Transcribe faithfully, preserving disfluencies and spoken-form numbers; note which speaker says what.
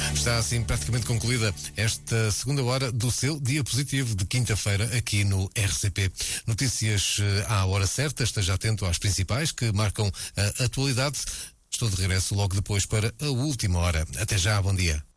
Speaker 1: Está assim praticamente concluída esta segunda hora do seu Dia Positivo de quinta-feira aqui no R C P. Notícias à hora certa, esteja atento às principais que marcam a atualidade. Estou de regresso logo depois para a última hora. Até já, bom dia.